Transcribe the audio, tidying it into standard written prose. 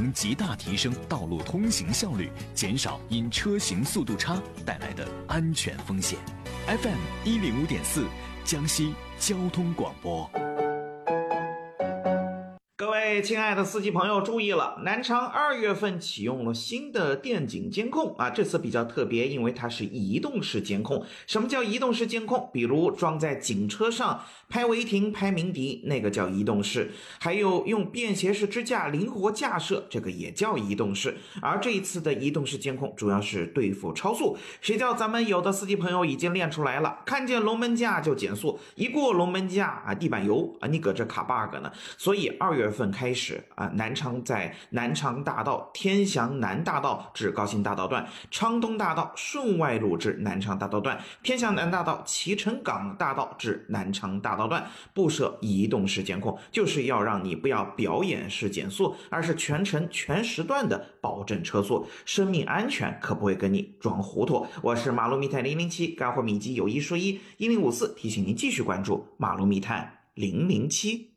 能极大提升道路通行效率，减少因车行速度差带来的安全风险。FM105.4，江西交通广播。 各位亲爱的司机朋友注意了，南昌2月份启用了新的电警监控啊，这次比较特别，因为它是移动式监控。什么叫移动式监控？比如装在警车上拍违停、拍鸣笛，那个叫移动式；还有用便携式支架灵活架设，这个也叫移动式。而这一次的移动式监控主要是对付超速，谁叫咱们有的司机朋友已经练出来了，看见龙门架就减速，一过龙门架啊，地板油啊，你搁这卡 bug 呢。所以2月份开始啊，南昌在南昌大道、天祥南大道至高新大道段、昌东大道顺外路至南昌大道段、天祥南大道、脐橙港大道至南昌大道段布设移动式监控，就是要让你不要表演式减速，而是全程全时段的保证车速，生命安全可不会跟你装糊涂。我是马路密探007，干货秘籍有一说一，1054提醒您继续关注马路密探007。